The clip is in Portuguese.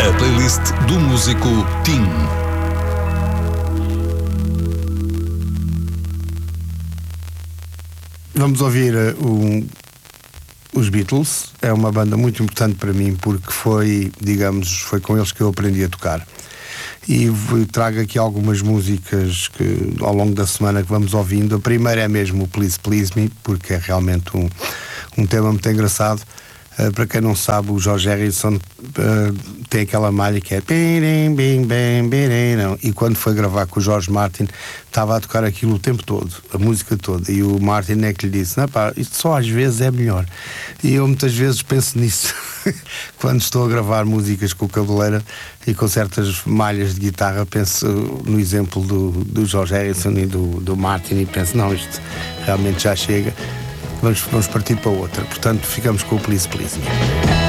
A playlist do músico Tim. Vamos ouvir os Beatles. É uma banda muito importante para mim porque foi com eles que eu aprendi a tocar. E trago aqui algumas músicas que ao longo da semana que vamos ouvindo. A primeira é mesmo o Please Please Me, porque é realmente um tema muito engraçado. Para quem não sabe, o George Harrison tem aquela malha que é e quando foi gravar com o George Martin estava a tocar aquilo o tempo todo, a música toda, e o Martin é que lhe disse: não, pá, isto só às vezes é melhor. E eu muitas vezes penso nisso quando estou a gravar músicas com o cabeleira e com certas malhas de guitarra, penso no exemplo do George Harrison e do Martin e penso: não, isto realmente já chega. Vamos partir para outra. Portanto, ficamos com o Please Please Me.